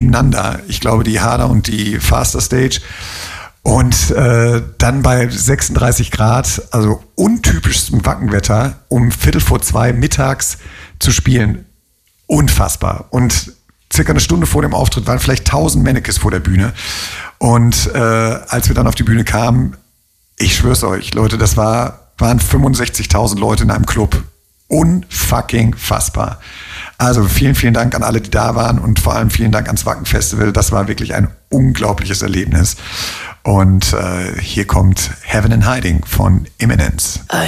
nebeneinander. Ich glaube, die Harder und die Faster Stage. Und dann bei 36 Grad, also untypischstem Wackenwetter, um 1:45 mittags zu spielen. Unfassbar. Und circa eine Stunde vor dem Auftritt waren vielleicht 1000 Mannequins vor der Bühne. Und als wir dann auf die Bühne kamen, ich schwör's euch, Leute, das waren 65.000 Leute in einem Club. Unfucking fassbar. Also vielen, vielen Dank an alle, die da waren und vor allem vielen Dank ans Wacken Festival. Das war wirklich ein unglaubliches Erlebnis. Und hier kommt Heaven in Hiding von Imminence. I